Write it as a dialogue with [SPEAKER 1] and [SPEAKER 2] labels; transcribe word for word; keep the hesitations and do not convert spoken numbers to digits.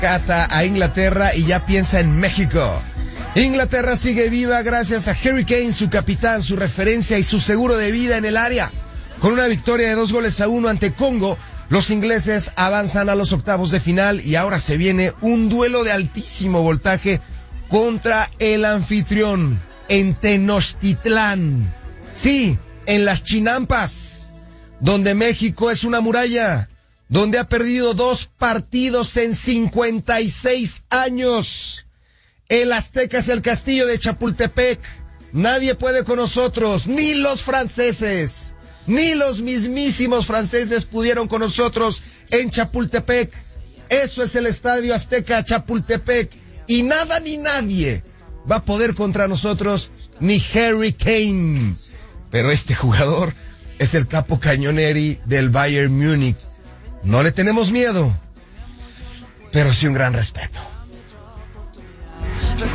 [SPEAKER 1] Cata a Inglaterra y ya piensa en México. Inglaterra sigue viva gracias a Harry Kane, su capitán, su referencia y su seguro de vida en el área. Con una victoria de dos goles a uno ante Congo, los ingleses avanzan a los octavos de final y ahora se viene un duelo de altísimo voltaje contra el anfitrión en Tenochtitlán. Sí, en las Chinampas, donde México es una muralla, donde ha perdido dos partidos en cincuenta y seis años. El Azteca es el castillo de Chapultepec. Nadie puede con nosotros, ni los franceses, ni los mismísimos franceses pudieron con nosotros en Chapultepec. Eso es el Estadio Azteca Chapultepec. Y nada ni nadie va a poder contra nosotros, ni Harry Kane. Pero este jugador es el capo cañoneri del Bayern Múnich. No le tenemos miedo, pero sí un gran respeto.